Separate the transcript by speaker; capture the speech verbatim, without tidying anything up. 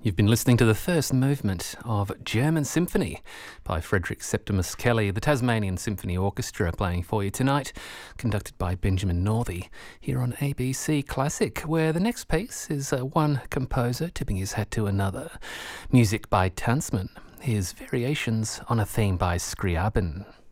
Speaker 1: You've been listening to the first movement of German Symphony by Frederick Septimus Kelly, the Tasmanian Symphony Orchestra, playing for you tonight, conducted by Benjamin Northey, here on A B C Classic, where the next piece is uh, one composer tipping his hat to another. Music by Tanzmann, his variations on a theme by Scriabin.